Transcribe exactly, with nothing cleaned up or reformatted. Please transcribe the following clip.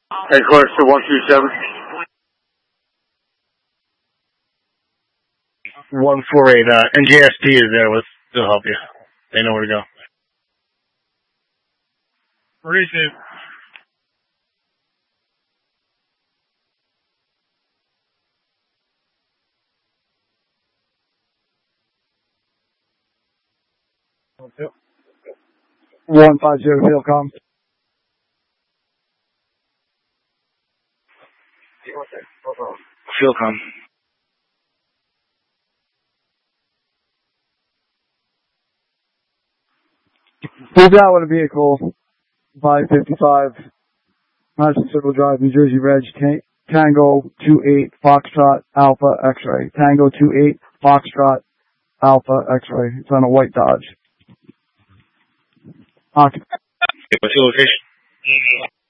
Headquarters to one two seven. one four eight, uh, N J S P is there with, they'll help you. They know where to go. Receive. Yep. one five zero, field com. Field com. Moved out with a vehicle, five fifty-five, Madison Circle Drive, New Jersey, Reg, Tango two eight, Foxtrot, Alpha, X-Ray. Tango two eight, Foxtrot, Alpha, X-Ray. It's on a white Dodge. Occup- What's your location?